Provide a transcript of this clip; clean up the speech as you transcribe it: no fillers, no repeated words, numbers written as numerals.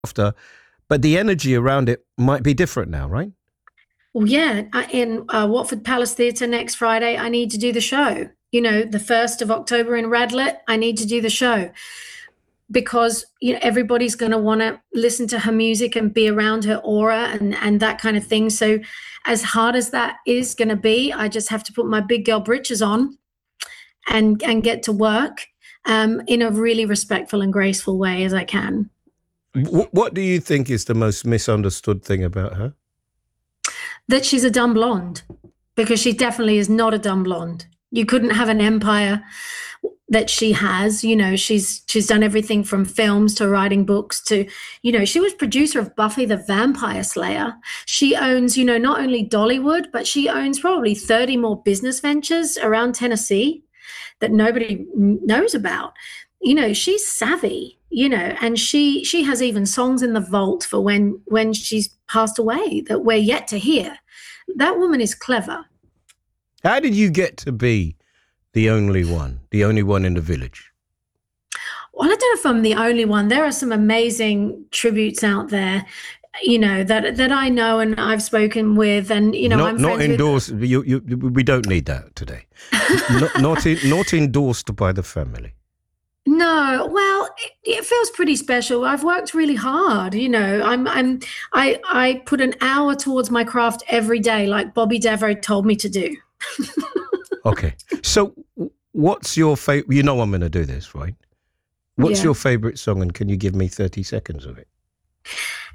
after, but the energy around it might be different now, right? Well, yeah, in Watford Palace Theatre next Friday, I need to do the show. The 1st of October in Radlett, I need to do the show because everybody's going to want to listen to her music and be around her aura and that kind of thing. So, as hard as that is going to be, I just have to put my big girl britches on and get to work in a really respectful and graceful way as I can. What do you think is the most misunderstood thing about her? That she's a dumb blonde, because she definitely is not a dumb blonde. You couldn't have an empire that she has. She's done everything from films to writing books to, she was producer of Buffy the Vampire Slayer. She owns, not only Dollywood, but she owns probably 30 more business ventures around Tennessee that nobody knows about. She's savvy, and she has even songs in the vault for when she's passed away that we're yet to hear. That woman is clever. How did you get to be the only one in the village? Well, I don't know if I'm the only one. There are some amazing tributes out there, that I know and I've spoken with, and Not I'm not friends with. endorsed. We don't need that today. Not endorsed by the family. No, well, it feels pretty special. I've worked really hard. I put an hour towards my craft every day, like Bobby Devo told me to do. Okay. So, what's your favorite? You know I'm going to do this, right? What's Yeah. your favorite song, and can you give me 30 seconds of it?